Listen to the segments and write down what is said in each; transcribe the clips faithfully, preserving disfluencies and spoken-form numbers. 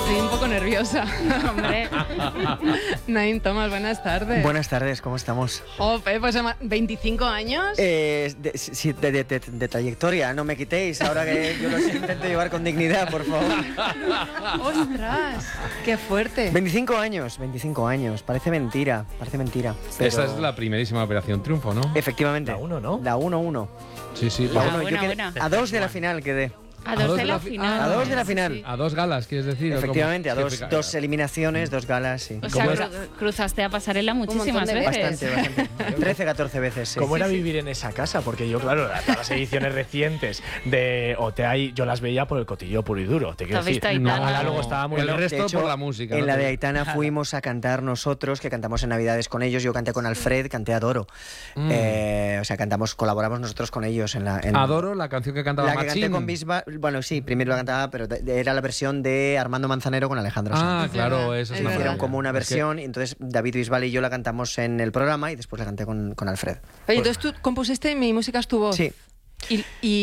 Estoy un poco nerviosa. Hombre. Naim, Tomás, buenas tardes. Buenas tardes, ¿cómo estamos? Jope, pues veinticinco años. Eh, de, sí, de, de, de, de trayectoria, no me quitéis, ahora que yo los intento llevar con dignidad, por favor. ¡Ostras! ¡Qué fuerte! veinticinco años, veinticinco años, parece mentira, parece mentira. Pero... Esa es la primerísima Operación Triunfo, ¿no? Efectivamente. La uno, ¿no? La uno uno. Sí, sí. La Ah, uno, buena, yo quedé buena. a dos de la final quedé. A dos de la final. A dos de la sí, final. sí. A dos galas, ¿quieres decir? ¿O Efectivamente, a cómo? dos, Sí, dos eliminaciones, dos galas, sí. O sea, ¿Cómo cru- cruzaste a pasarela muchísimas montón de veces. Bastante, bastante. trece, catorce veces, sí. ¿Cómo Sí, era sí. vivir en esa casa? Porque yo, claro, todas las ediciones recientes de O T A I, yo las veía por el cotillo puro y duro. Te quiero ¿Te has decir, visto no, Aitana? ahora luego estaba muy El loco. resto De hecho, por la música. En ¿no? la de Aitana fuimos a cantar nosotros, que cantamos en Navidades con ellos. Yo canté con Alfred, canté Adoro. Mm. Eh, o sea, cantamos, colaboramos nosotros con ellos en la. En Adoro la canción que cantaba La que Machín. canté con Bisbal, bueno, sí, primero la cantaba, pero de- de- era la versión de Armando Manzanero con Alejandro Ah, Sanz. claro, verdad, eso es es una verdad. Hicieron maravilla. como una Es que- versión, y entonces David Bisbal y yo la cantamos en el programa y después la canté con, con Alfred. Oye, entonces tú compusiste Mi música es tu voz. Sí. Y,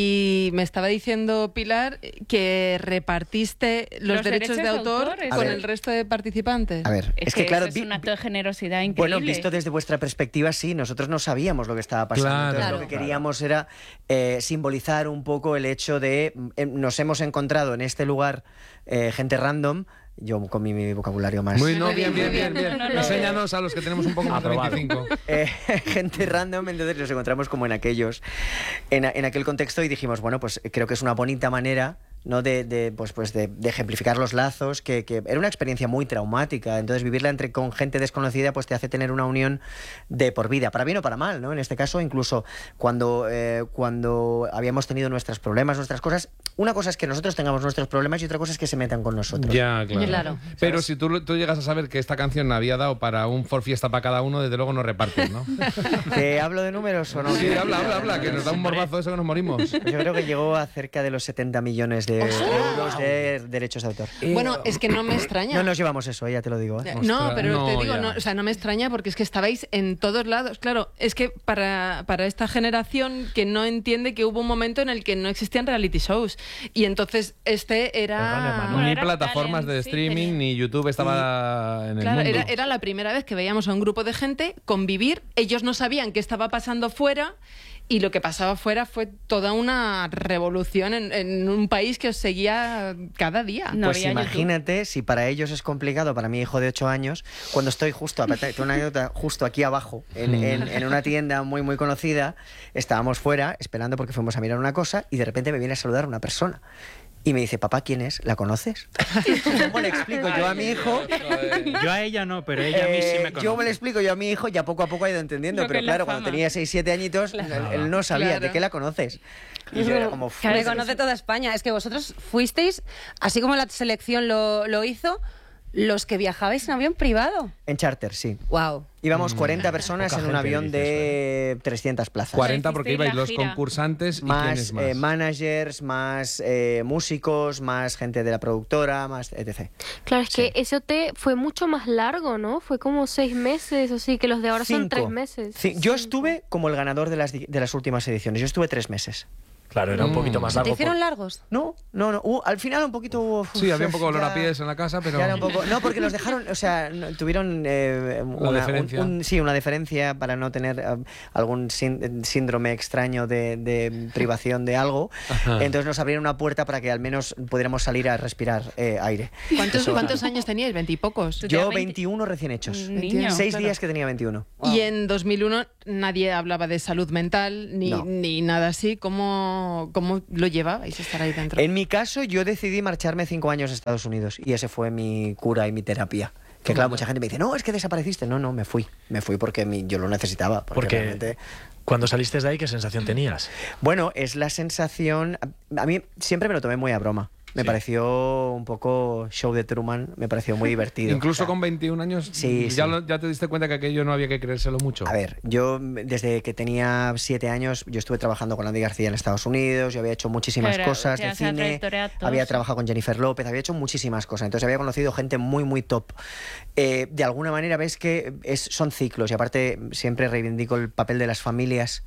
y me estaba diciendo Pilar que repartiste los, Los derechos, derechos de de autor autor, con A ver. el resto de participantes. A ver, Es, es, que, que, claro, eso es vi- un acto de generosidad increíble. bueno, visto desde vuestra perspectiva, sí, nosotros no sabíamos lo que estaba pasando. Claro. Entonces, Claro. lo que queríamos era eh, simbolizar un poco el hecho de eh, nos hemos encontrado en este lugar eh, gente random. Yo con mi, mi vocabulario más. Muy, no, Muy bien, bien, bien, muy bien, bien. bien. No, no, no. Enséñanos a los que tenemos un poco más de Aprobado. veinticinco. Eh, gente random, entonces nos encontramos como en aquellos, en, a- en aquel contexto y dijimos, bueno, pues creo que es una bonita manera, ¿no? de, de, pues, pues de, de ejemplificar los lazos, que, que era una experiencia muy traumática, entonces vivirla entre con gente desconocida pues te hace tener una unión de por vida, para bien o para mal, ¿no? En este caso, incluso cuando, eh, cuando habíamos tenido nuestros problemas, nuestras cosas, una cosa es que nosotros tengamos nuestros problemas y otra cosa es que se metan con nosotros. Ya, claro. Claro. Pero si tú, tú llegas a saber que esta canción había dado para un For Fiesta para cada uno, desde luego no repartes, ¿no? ¿Te hablo de números o no? Sí, habla, habla, habla, que nos da un morbazo eso que nos morimos. Yo creo que llegó a cerca de los setenta millones de euros de derechos de autor. Bueno, es que no me extraña. No nos llevamos eso, ya te lo digo. ¿eh? Eh, No, Ostras, pero no, te digo, ya. no, o sea, no me extraña porque es que estabais en todos lados. Claro, es que para, para esta generación que no entiende que hubo un momento en el que no existían reality shows. Y entonces este El gran era... hermano. Bueno, Ni era plataformas de talent, sí, streaming, tenía- ni YouTube estaba en el Claro, mundo. era, era la primera vez que veíamos a un grupo de gente convivir. Ellos no sabían qué estaba pasando fuera y lo que pasaba fuera fue toda una revolución en, en un país que os seguía cada día. No Pues había YouTube. imagínate si para ellos es complicado, para mi hijo de ocho años, cuando estoy justo, tengo una anécdota, justo aquí abajo, en, en- en una tienda muy muy conocida, estábamos fuera esperando porque fuimos a mirar una cosa y de repente me viene a saludar una persona. Y me dice, papá, ¿quién es? ¿La conoces? ¿Cómo le explico yo a mi hijo? Yo a ella no, pero ella a mí sí Eh, me conoce. yo me lo explico yo a mi hijo, ya poco a poco ha ido entendiendo, Lo que pero es la claro, fama. cuando tenía seis siete añitos, él, él no sabía Claro. de qué la conoces. Y yo era como... Claro, Me eso- conoce toda España. Es que vosotros fuisteis, así como la selección lo, lo hizo, los que viajabais en avión privado. En charter, sí. Wow. Íbamos cuarenta personas Poca en un gente, avión dices, de trescientas plazas. cuarenta porque Hicisteis ibais la los gira. concursantes y Más, quiénes más. eh, managers, más eh, músicos, más gente de la productora, más etcétera. Claro, es que ese O T fue mucho más largo, ¿no? Fue como seis meses, o sí, que los de ahora son Cinco. tres meses. Sí, yo estuve como el ganador de las, di- de las últimas ediciones. Yo estuve tres meses. Claro, era un Mm. poquito más ¿Se te largo. hicieron por- largos? No, no, no. Hubo- al final un poquito hubo... Sí, había un poco olor ya- a pies en la casa, pero... ya era un poco- no, porque los dejaron, o sea, no- tuvieron eh, una, deferencia. un- un- sí, una diferencia para no tener eh, algún sín- síndrome extraño de, de privación de algo. Ajá. Entonces nos abrieron una puerta para que al menos pudiéramos salir a respirar eh, aire. ¿Cuántos, Eso- ¿Cuántos años teníais? ¿Veintipocos? Tú Yo tenías veinte. veintiuno recién hechos. Un niño. Seis claro. días que tenía veintiuno. Y en dos mil uno nadie hablaba de salud mental ni, No. ni nada así. ¿Cómo, ¿Cómo lo llevabais estar ahí dentro? En mi caso, yo decidí marcharme cinco años a Estados Unidos y ese fue mi cura y mi terapia. Que claro, mucha gente me dice, no, es que desapareciste. No, no, me fui. Me fui porque mi- yo lo necesitaba. Porque, Porque realmente... cuando saliste de ahí, ¿qué sensación tenías? Bueno, es la sensación... A a mí siempre me lo tomé muy a broma. Me Sí. pareció un poco show de Truman, me pareció muy divertido. Incluso O sea, con veintiún años, Sí, ya, sí. lo- ya te diste cuenta que aquello no había que creérselo mucho. A ver, yo desde que tenía siete años, yo estuve trabajando con Andy García en Estados Unidos, yo había hecho muchísimas Claro, cosas ya de sea cine, trayectoria de actor, había sí. trabajado con Jennifer López, había hecho muchísimas cosas, entonces había conocido gente muy, muy top. Eh, de alguna manera ves que es, son ciclos y aparte siempre reivindico el papel de las familias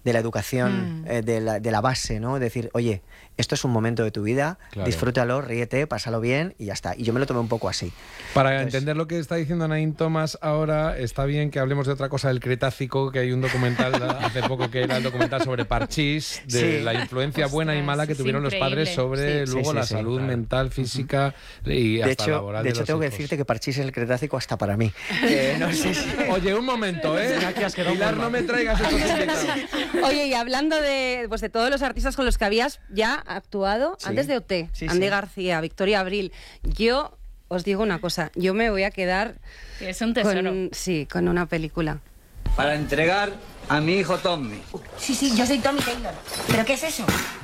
de la educación, Mm. eh, de, la, de la base, ¿no? Decir, oye, esto es un momento de tu vida, Claro. disfrútalo, ríete, pásalo bien y ya está. Y yo me lo tomé un poco así. Para Entonces- entender lo que está diciendo Naín Thomas ahora, está bien que hablemos de otra cosa del Cretácico, que hay un documental hace poco que era el documental sobre Parchís, de Sí. la influencia buena y Ostras, mala que es tuvieron los padres increíble. sobre Sí. luego Sí, sí, la sí, salud claro. mental, física y De hasta hecho, laboral de de hecho los tengo que hijos. decirte que Parchís es el Cretácico hasta para mí. Eh, no sé si... Oye, un momento, ¿eh? Mira que has quedado Pilar, muy no mal. me traigas esos invitados. Oye, y hablando de, pues de todos los artistas con los que habías ya actuado Sí. antes de O T, Sí, Andy sí. García, Victoria Abril, yo os digo una cosa, yo me voy a quedar Es un tesoro. con, sí, con una película. Para entregar a mi hijo Tommy. Sí, sí, yo soy Tommy Taylor. ¿Pero qué es eso?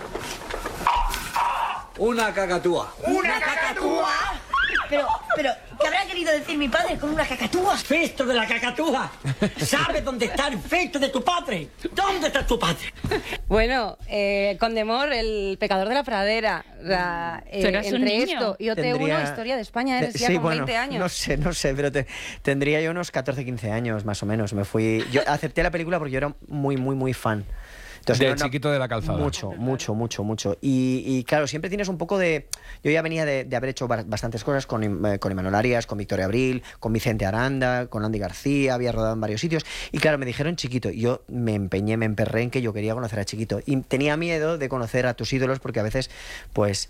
Una cacatúa. ¡Una cacatúa! Pero, pero, ¿qué habrá querido decir mi padre con una cacatúa? Festo de la cacatúa. ¿Sabes dónde está el festo de tu padre? ¿Dónde está tu padre? Bueno, eh, Condemor, el pecador de la pradera, la, eh, Tú eras un entre niño. esto y O T uno, Tendría- historia de España, eres Te- ya sí, con bueno, veinte años. No sé, no sé, pero te- tendría yo unos catorce, quince años más o menos. Me fui. Yo acepté la película porque yo era muy, muy, muy fan. De no- no- Chiquito de la Calzada. Mucho, mucho, mucho, mucho. Y, y, claro, siempre tienes un poco de... Yo ya venía de, de haber hecho ba- bastantes cosas con, Im- eh, con Imanol Arias, con Victoria Abril, con Vicente Aranda, con Andy García, había rodado en varios sitios. Y claro, me dijeron Chiquito. Y yo me empeñé, me emperré en que yo quería conocer a Chiquito. Y tenía miedo de conocer a tus ídolos porque a veces, pues...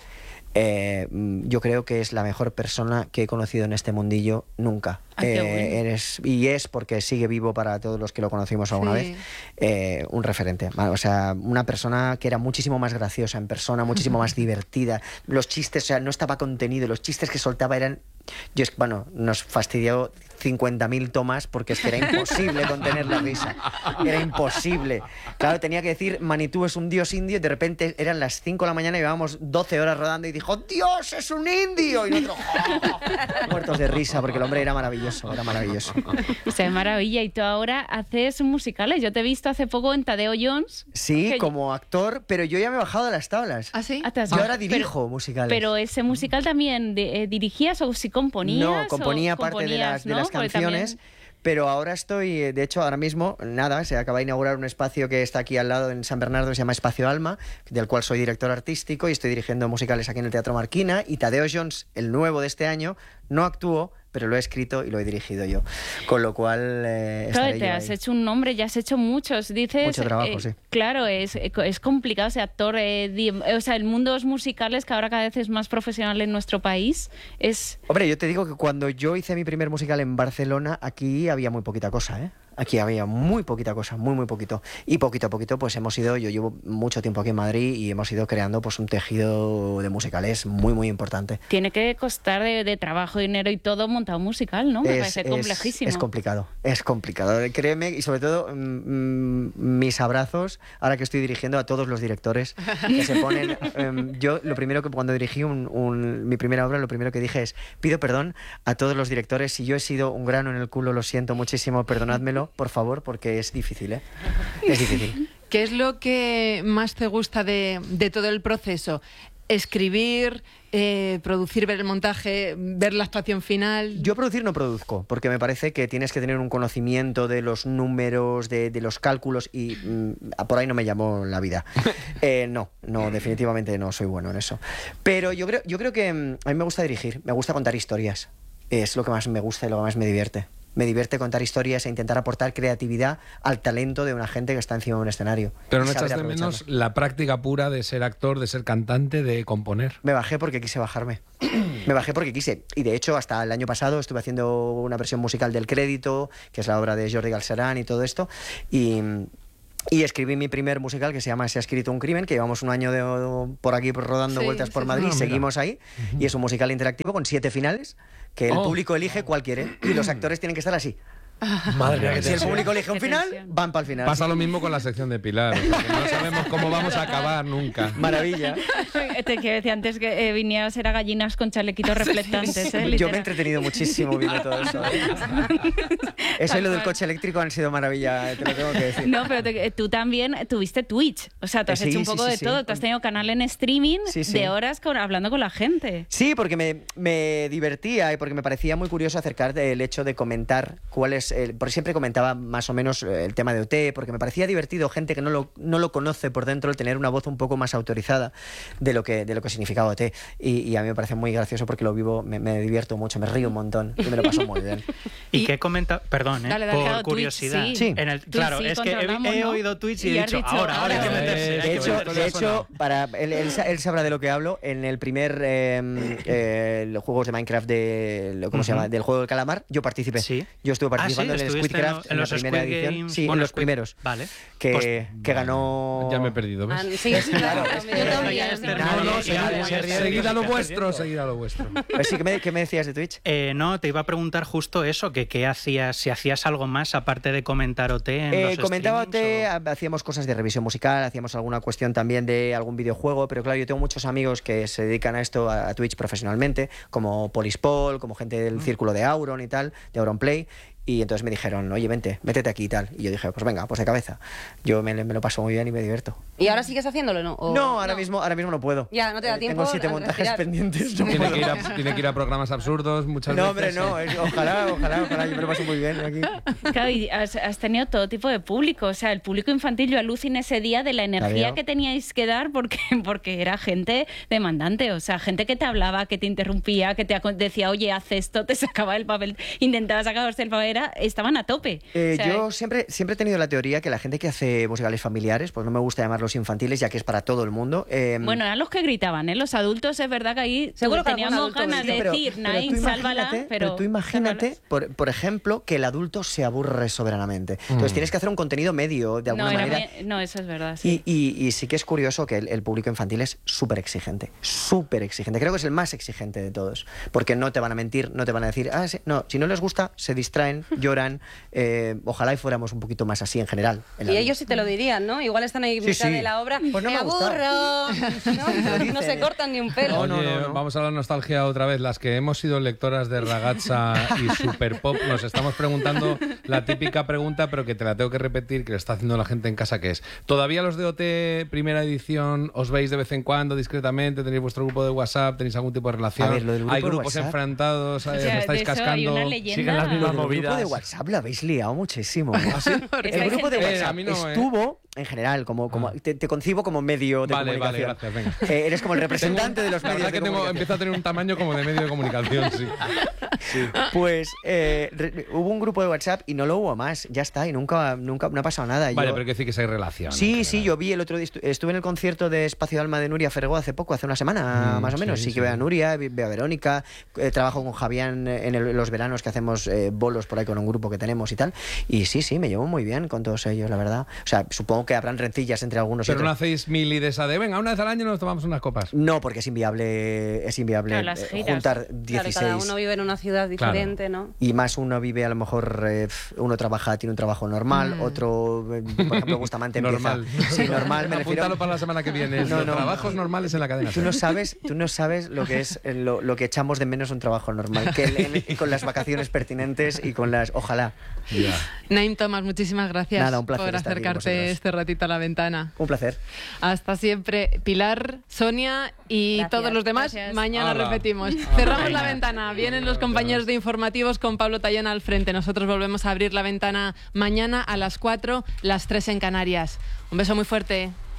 eh, mm, yo creo que es la mejor persona que he conocido en este mundillo nunca. Ah, qué Eh, bueno. eres, y es porque sigue vivo para todos los que lo conocimos alguna Sí. vez, eh, un referente. O sea, una persona que era muchísimo más graciosa en persona, muchísimo más divertida. Los chistes, o sea, no estaba contenido, los chistes que soltaba eran... Yo es, bueno, nos fastidió cincuenta mil tomas porque es que era imposible contener la risa. Era imposible. Claro, tenía que decir, Manitou es un dios indio, y de repente eran las cinco de la mañana y llevábamos doce horas rodando y dijo, ¡Dios, es un indio! Y nosotros, ¡oh! muertos de risa porque el hombre era maravilloso, era maravilloso. O sea, es maravilla. Y tú ahora haces musicales. Yo te he visto hace poco en Tadeo Jones. Sí, que- como actor, pero yo ya me he bajado de las tablas. ¿Ah, sí? Ah, te has- Yo ahora pero- dirijo musicales. Pero ese musical también de- eh, dirigías o si componías. No, componía o parte de componías, las, de ¿no? las Porque canciones. también- Pero ahora estoy, eh, de hecho, ahora mismo, nada, se acaba de inaugurar un espacio que está aquí al lado en San Bernardo, que se llama Espacio Alma, del cual soy director artístico y estoy dirigiendo musicales aquí en el Teatro Marquina. Y Tadeo Jones, el nuevo de este año, no actuó, pero lo he escrito y lo he dirigido yo. Con lo cual, eh, Claro, estaré te yo has ahí. hecho un nombre, ya has hecho muchos. Dices. Mucho trabajo, eh, sí. Claro, es, es complicado ser actor. eh, di- o sea, el mundo de los musicales, que ahora cada vez es más profesional en nuestro país, es. Hombre, yo te digo que cuando yo hice mi primer musical en Barcelona, aquí había muy poquita cosa, ¿eh? Aquí había muy poquita cosa, muy, muy poquito. Y poquito a poquito, pues hemos ido, yo llevo mucho tiempo aquí en Madrid y hemos ido creando pues un tejido de musicales muy, muy importante. Tiene que costar de, de trabajo, dinero y todo montar un musical, ¿no? Me parece complejísimo. Es complicado, es complicado. Créeme, y sobre todo mm, mm, mis abrazos, ahora que estoy dirigiendo a todos los directores que se ponen... em, yo lo primero que cuando dirigí un- un- mi primera obra, lo primero que dije es, pido perdón a todos los directores, si yo he sido un grano en el culo, lo siento muchísimo, perdonádmelo, por favor, porque es difícil, ¿eh? Es difícil. ¿Qué es lo que más te gusta de, de todo el proceso? Escribir, eh, producir, ver el montaje, ver la actuación final. Yo producir no produzco, porque me parece que tienes que tener un conocimiento de los números, de, de los cálculos, y mm, por ahí no me llamó la vida. Eh, no, no, definitivamente no soy bueno en eso. Pero yo creo, yo creo que mm, a mí me gusta dirigir, me gusta contar historias. Es lo que más me gusta y lo que más me divierte. Me divierte contar historias e intentar aportar creatividad al talento de una gente que está encima de un escenario. Pero y no saber echas de menos aprovecharlo. la práctica pura de ser actor, de ser cantante, de componer. Me bajé porque quise bajarme. Me bajé porque quise. Y de hecho, hasta el año pasado estuve haciendo una versión musical del Crédito, que es la obra de Jordi Galcerán y todo esto. Y, y escribí mi primer musical que se llama Se ha escrito un crimen, que llevamos un año de, por aquí rodando Sí, vueltas por sí, sí. Madrid. Ah, mira. Seguimos ahí. Y es un musical interactivo con siete finales que el Oh. público elige cuál quiere. Y los actores tienen que estar así. Madre mía, qué Si el tensión. público elige un Qué final, tensión. van para el final. Pasa lo mismo con la sección de Pilar, o sea, que no sabemos cómo vamos a acabar nunca. Maravilla. Te quiero decir antes que eh, vinieras era gallinas con chalequitos reflectantes. ¿eh? Yo me he Literal. entretenido muchísimo viendo todo eso. ¿eh? Eso y lo del coche eléctrico han sido maravilla, te lo tengo que decir. No, pero te- tú también tuviste Twitch. O sea, tú has Sí, hecho un sí, poco sí, de sí. todo. Tú has tenido canal en streaming Sí, sí. de horas con- hablando con la gente. Sí, porque me, me divertía y porque me parecía muy curioso acercar del hecho de comentar cuáles pues eh, por siempre comentaba más o menos eh, el tema de O T, porque me parecía divertido, gente que no lo, no lo conoce por dentro, el tener una voz un poco más autorizada de lo que, de lo que significaba O T. Y, y a mí me parece muy gracioso porque lo vivo, me, me divierto mucho, me río un montón y me lo paso muy bien. ¿Y, ¿Y qué comenta? Perdón, ¿eh? Dale, dale, por claro, curiosidad. Twitch, sí. En el, claro, sí, es que he, he ¿no? oído Twitch y, y he dicho, dicho, ahora, ahora hay que meterse. De hay que hecho, meterse. de hecho para, él, él, él sabrá de lo que hablo. En el primer eh, eh, los juegos de Minecraft de ¿cómo uh-huh. se llama? Del juego del calamar, yo participé. Sí. Yo estuve participando ah, ¿sí? en el Squidcraft en, en la primera Squid edición. Games, Sí, bueno, en los Squid... primeros. Vale. Que, pues, que vale. ganó. Ya me he perdido, ¿ves? Ah, sí, sí, claro. Yo también. No, no, seguid a lo vuestro, seguid a lo vuestro. Pues sí, ¿qué me, ¿qué me decías de Twitch? Eh, no, te iba a preguntar justo eso, que qué hacías, si hacías algo más aparte de comentar O T en Eh, los comentaba O T, o... hacíamos cosas de revisión musical, hacíamos alguna cuestión también de algún videojuego, pero claro, yo tengo muchos amigos que se dedican a esto, a, a Twitch profesionalmente, como Polispol, como gente del círculo de Auron y tal, de Auronplay. Y entonces me dijeron, oye, vente, métete aquí y tal. Y yo dije, pues venga, pues de cabeza. Yo me, me lo paso muy bien y me divierto. ¿Y ahora sigues haciéndolo, no? ¿O no, ahora, no? Mismo, ahora mismo no puedo. Ya, no te da eh, tiempo. Tengo siete a montajes respirar. pendientes. No tiene, que ir a, tiene que ir a programas absurdos muchas no, veces. No, hombre, no. Ojalá, ojalá, ojalá. Yo me lo paso muy bien aquí. Claro, y has, has tenido todo tipo de público. O sea, el público infantil, yo aluciné ese día de la energía Claro. que teníais que dar porque, porque era gente demandante. O sea, gente que te hablaba, que te interrumpía, que te decía, oye, haz esto, te sacaba el papel, intentaba sacarse el papel. Era, estaban a tope. Eh, o sea, yo siempre, siempre he tenido la teoría que la gente que hace musicales familiares, pues no me gusta llamarlos infantiles, ya que es para todo el mundo. Eh, bueno, eran los que gritaban, ¿eh? Los adultos, es verdad que ahí Seguro que teníamos algún adulto ganas sí, de pero- decir, pero Nain, tú sálvala, imagínate- pero... tú imagínate, por, por ejemplo, que el adulto se aburre soberanamente. Entonces Mm. tienes que hacer un contenido medio, de alguna no, era manera. mi- no, eso es verdad, sí. Y, y- y sí que es curioso que el, el público infantil es súper exigente, súper exigente. Creo que es el más exigente de todos, porque no te van a mentir, no te van a decir, ah, sí. No, si no les gusta, se distraen, lloran. Eh, ojalá y fuéramos un poquito más así en general. En la Y vida. ellos sí te lo dirían, ¿no? Igual están ahí en Sí, mitad sí. de la obra. Pues no me me ha gustado. aburro. ¿No? dicen, No se eh. cortan ni un pelo. No, no, Oye, no, no. vamos a la nostalgia otra vez. Las que hemos sido lectoras de Ragazza y Super Pop, nos estamos preguntando la típica pregunta, pero que te la tengo que repetir, que le está haciendo la gente en casa, que es, ¿todavía los de O T primera edición os veis de vez en cuando discretamente? ¿Tenéis vuestro grupo de WhatsApp? ¿Tenéis algún tipo de relación? A ver, lo del grupo ¿Hay de grupos WhatsApp? enfrentados? O eh, sea, ¿os estáis de eso hay cascando? una leyenda. Siguen las mismas El grupo movidas. de WhatsApp lo habéis liado muchísimo. ¿Ah, sí? El grupo de Eh, WhatsApp a mí no, eh. estuvo, en general, como, como Ah. te, te concibo como medio de Vale, vale, comunicación. gracias, venga. Eh, eres como el representante de los La medios verdad de que tengo, comunicación. empiezo a tener un tamaño como de medio de comunicación, sí. Pues eh, re- hubo un grupo de WhatsApp y no lo hubo más. Ya está, y nunca, nunca no ha pasado nada. Vale, Yo- pero hay que decir que sí hay relación. Sí, en sí, general. yo vi el otro día, estu- estuve en el concierto de Espacio de Alma de Nuria Fergó hace poco, hace una semana Mm, más o menos. sí, Sí, que sí. veo a Nuria, vi- veo a Verónica, eh, trabajo con Javián en el- los veranos que hacemos eh, bolos por ahí con un grupo que tenemos y tal. Y sí, sí, me llevo muy bien con todos ellos, la verdad. O sea, supongo que habrán rencillas entre algunos y Pero no otros. hacéis mil y de esa de, venga, una vez al año nos tomamos unas copas. No, porque es inviable, es inviable Claro, las eh, giras. juntar Claro, dieciséis. cada uno vive en una ciudad diferente, ¿no? Y más uno vive, a lo mejor, eh, uno trabaja, tiene un trabajo normal, otro, eh, por ejemplo, Bustamante empieza... Normal. Sí, normal, me refiero... Apúntalo para la semana que viene. No, Los no. trabajos normales en la cadena. Tú no sabes, tú no sabes lo que es eh, lo, lo que echamos de menos un trabajo normal, que el- el- con las vacaciones pertinentes y con las... Ojalá. Ya. Naim Thomas, muchísimas gracias Nada, un placer por estar aquí con acercarte vosotros. este ratito a la ventana. Un placer. Hasta siempre, Pilar, Sonia y Gracias, todos los demás. gracias. Mañana Hala. repetimos. Hala. Cerramos la Venga. ventana. Vienen los compañeros de informativos con Pablo Tallón al frente. Nosotros volvemos a abrir la ventana mañana a las cuatro, las tres en Canarias. Un beso muy fuerte.